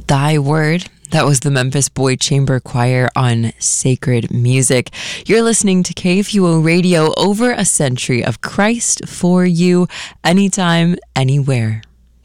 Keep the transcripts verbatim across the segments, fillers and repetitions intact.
Thy Word. That was the Memphis Boyd Chamber Choir on Sacred Music. You're listening to K F U O Radio, over a century of Christ for you, anytime, anywhere.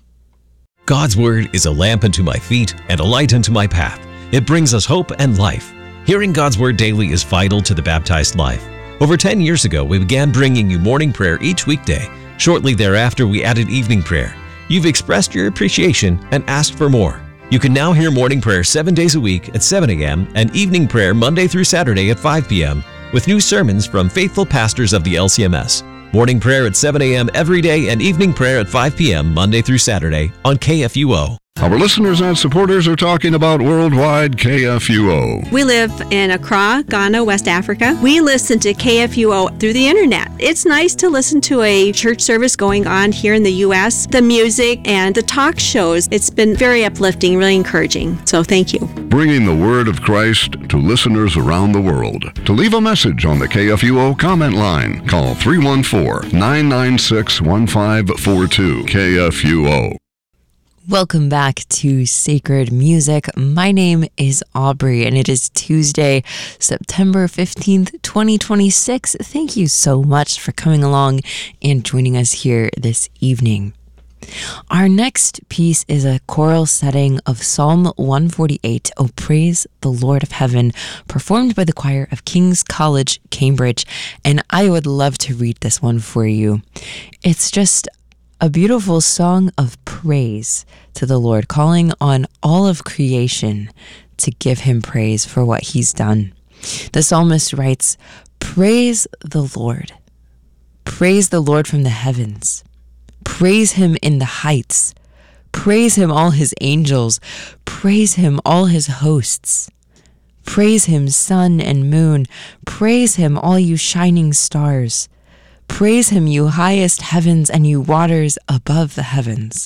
God's Word is a lamp unto my feet and a light unto my path. It brings us hope and life. Hearing God's Word daily is vital to the baptized life. Over ten years ago, we began bringing you morning prayer each weekday. Shortly thereafter, we added evening prayer. You've expressed your appreciation and asked for more. You can now hear morning prayer seven days a week at seven a.m. and evening prayer Monday through Saturday at five p.m. with new sermons from faithful pastors of the L C M S. Morning prayer at seven a.m. every day and evening prayer at five p.m. Monday through Saturday on K F U O. Our listeners and supporters are talking about Worldwide K F U O. We live in Accra, Ghana, West Africa. We listen to K F U O through the internet. It's nice to listen to a church service going on here in the U S, the music and the talk shows. It's been very uplifting, really encouraging. So thank you. Bringing the word of Christ to listeners around the world. To leave a message on the K F U O comment line, call three one four, nine nine six, one five four two. K F U O. Welcome back to Sacred Music. My name is Aubrey, and it is Tuesday, September fifteenth, twenty twenty-six. Thank you so much for coming along and joining us here this evening. Our next piece is a choral setting of Psalm one forty-eight, "O Praise the Lord of Heaven," performed by the choir of King's College, Cambridge, and I would love to read this one for you. It's just a beautiful song of praise to the Lord, calling on all of creation to give him praise for what he's done. The psalmist writes, "Praise the Lord. Praise the Lord from the heavens. Praise him in the heights. Praise him, all his angels. Praise him, all his hosts. Praise him, sun and moon. Praise him, all you shining stars. Praise him, you highest heavens and you waters above the heavens.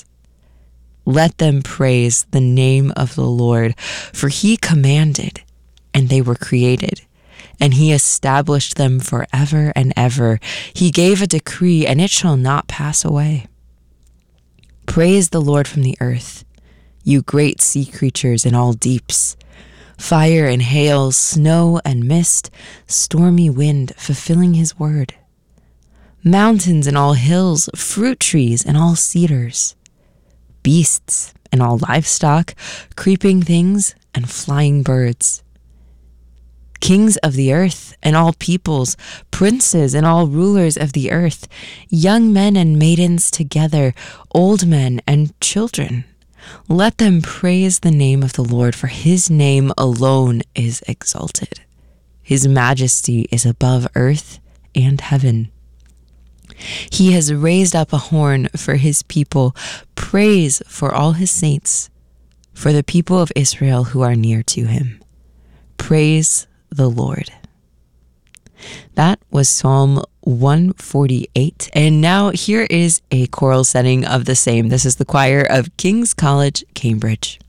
Let them praise the name of the Lord, for he commanded, and they were created, and he established them forever and ever. He gave a decree, and it shall not pass away. Praise the Lord from the earth, you great sea creatures in all deeps, fire and hail, snow and mist, stormy wind, fulfilling his word. Mountains and all hills, fruit trees and all cedars, beasts and all livestock, creeping things and flying birds, kings of the earth and all peoples, princes and all rulers of the earth, young men and maidens together, old men and children. Let them praise the name of the Lord, for his name alone is exalted. His majesty is above earth and heaven. He has raised up a horn for his people, praise for all his saints, for the people of Israel who are near to him. Praise the Lord. That was Psalm one forty-eight. And now here is a choral setting of the same. This is the choir of King's College, Cambridge.